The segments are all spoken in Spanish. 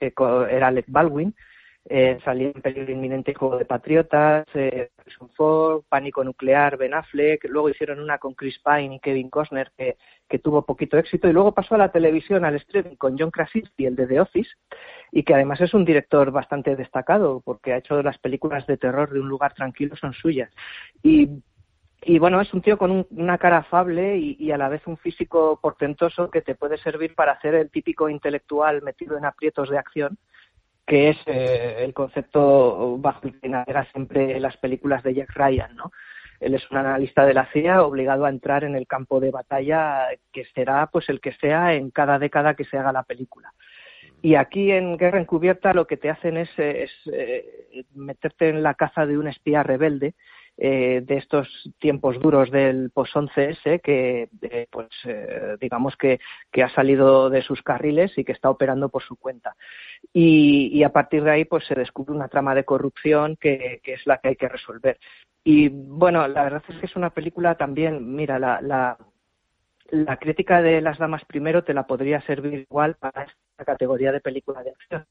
era Alec Baldwin. Salía en Peligro Inminente, Juego de Patriotas, Harrison Ford, Pánico Nuclear, Ben Affleck. Luego hicieron una con Chris Pine y Kevin Costner que tuvo poquito éxito, y luego pasó a la televisión, al streaming, con John Krasinski, el de The Office, y que además es un director bastante destacado porque ha hecho las películas de terror de Un lugar tranquilo, son suyas. Y bueno, es un tío con una cara afable y a la vez un físico portentoso que te puede servir para hacer el típico intelectual metido en aprietos de acción, que es el concepto bajo el que navega siempre las películas de Jack Ryan, ¿no? Él es un analista de la CIA obligado a entrar en el campo de batalla, que será pues el que sea en cada década que se haga la película. Y aquí en Guerra Encubierta lo que te hacen es meterte en la caza de un espía rebelde, de estos tiempos duros del post-11S, que digamos que ha salido de sus carriles y que está operando por su cuenta. Y a partir de ahí pues se descubre una trama de corrupción que es la que hay que resolver. Y bueno, la verdad es que es una película también, mira, la crítica de Las damas primero te la podría servir igual para esta categoría de película de acción.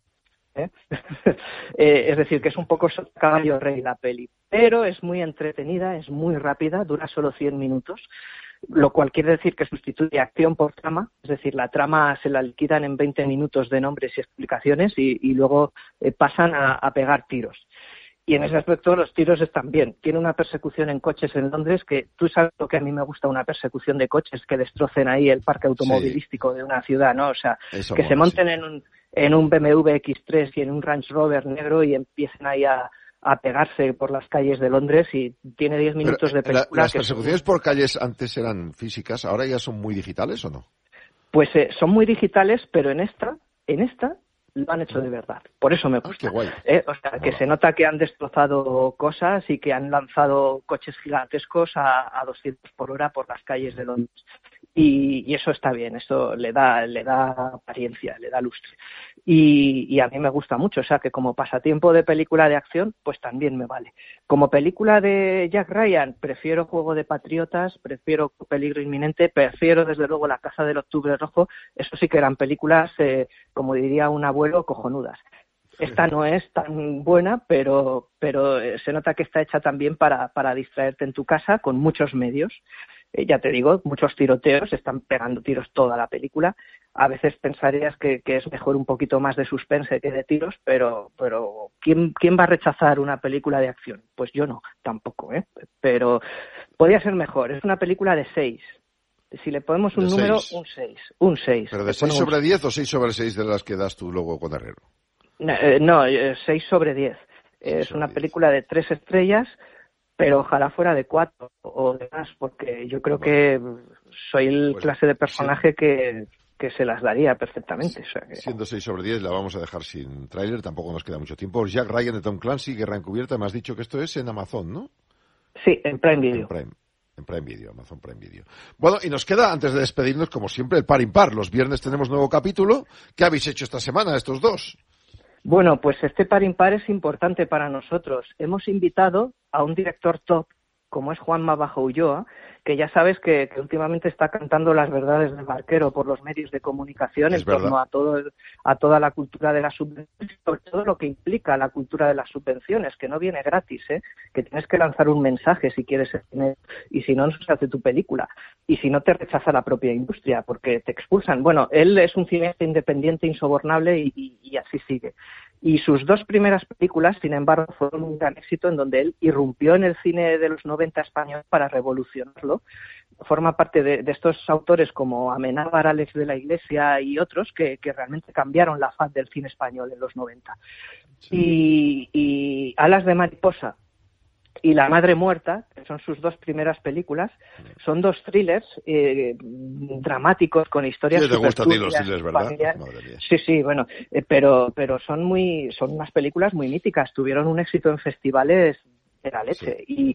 Es decir, que es un poco caballo rey la peli, pero es muy entretenida, es muy rápida, dura solo 100 minutos, lo cual quiere decir que sustituye acción por trama, es decir, la trama se la liquidan en 20 minutos de nombres y explicaciones y luego pasan a pegar tiros. Y en ese aspecto los tiros están bien. Tiene una persecución en coches en Londres que tú sabes lo que a mí me gusta, una persecución de coches que destrocen ahí el parque automovilístico de una ciudad, ¿no? O sea, eso que mola, se monten en un BMW X3 y en un Range Rover negro y empiecen ahí a pegarse por las calles de Londres, y tiene 10 minutos de película. ¿Las persecuciones por calles antes eran físicas, ahora ya son muy digitales o no? Pues son muy digitales, pero en esta lo han hecho de verdad. Por eso me gusta. Qué guay. O sea, que se nota que han destrozado cosas y que han lanzado coches gigantescos a 200 por hora por las calles de Londres. Y eso está bien, eso le da apariencia, le da lustre. Y a mí me gusta mucho, o sea que como pasatiempo de película de acción, pues también me vale. Como película de Jack Ryan, prefiero Juego de Patriotas, prefiero Peligro Inminente, prefiero desde luego La Caza del Octubre Rojo. Eso sí que eran películas, como diría un abuelo, cojonudas. Esta no es tan buena, pero se nota que está hecha también para distraerte en tu casa con muchos medios. Ya te digo, muchos tiroteos, están pegando tiros toda la película. A veces pensarías que es mejor un poquito más de suspense que de tiros, pero ¿quién va a rechazar una película de acción? Pues yo no, tampoco, ¿eh? Pero podría ser mejor. Es una película de 6. Si le ponemos un número, 6. Un 6. ¿Pero de 6 sobre 10 o 6 sobre 6 de las que das tú luego con Herrero? No, 6 sobre 10. Es una película de 3 estrellas, pero ojalá fuera de 4 o de más, porque yo creo que soy el clase de personaje que se las daría perfectamente. O sea que... Siendo 6 sobre 10, la vamos a dejar sin tráiler, tampoco nos queda mucho tiempo. Jack Ryan de Tom Clancy, Guerra Encubierta, me has dicho que esto es en Amazon, ¿no? Sí, en Prime Video. En Prime Video, Amazon Prime Video. Bueno, y nos queda, antes de despedirnos, como siempre, el par impar. Los viernes tenemos nuevo capítulo. ¿Qué habéis hecho esta semana, estos dos? Bueno, pues este par impar es importante para nosotros. Hemos invitado a un director top, como es Juanma Bajo Ulloa, que ya sabes que últimamente está cantando las verdades del barquero por los medios de comunicación en torno a toda la cultura de las subvenciones, sobre todo lo que implica la cultura de las subvenciones, que no viene gratis, que tienes que lanzar un mensaje si quieres tener, y si no, no se hace tu película, y si no te rechaza la propia industria, porque te expulsan. Bueno, él es un cineasta independiente, insobornable, y así sigue. Y sus 2 primeras películas, sin embargo, fueron un gran éxito, en donde él irrumpió en el cine de los 90 español para revolucionarlo. Forma parte de estos autores como Amenábar, Alex de la Iglesia y otros que realmente cambiaron la faz del cine español en los 90. Sí. Y Alas de Mariposa y La Madre Muerta, que son sus 2 primeras películas, son 2 thrillers dramáticos con historias. Sí, te gustan a ti los thrillers, ¿verdad? Sí, bueno, pero son unas películas muy míticas, tuvieron un éxito en festivales de la leche. Sí.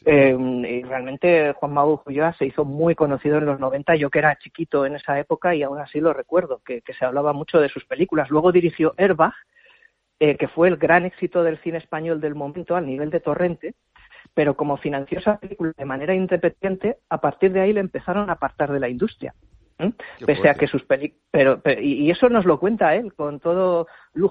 Y realmente Juan Mago Ulloa se hizo muy conocido en los 90, yo que era chiquito en esa época y aún así lo recuerdo, que se hablaba mucho de sus películas. Luego dirigió Airbag, que fue el gran éxito del cine español del momento al nivel de Torrente, pero como financió esa película de manera independiente, a partir de ahí le empezaron a apartar de la industria. Pese a que sus películas... y eso nos lo cuenta él con todo lujo